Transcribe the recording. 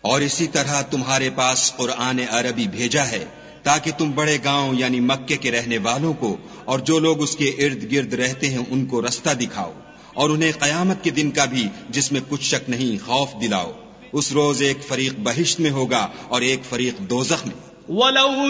और इसी तरह तुम्हारे पास कुरान अरबी भेजा है ताकि तुम बड़े गांव यानी मक्के के रहने वालों को और जो लोग उसके इर्द गिर्द रहते हैं उनको रास्ता दिखाओ और उन्हें कयामत के दिन का भी जिसमें कुछ शक नहीं खौफ दिलाओ। उस रोज एक फरीक बहिश्त में होगा और एक फरीक दोज़ख में।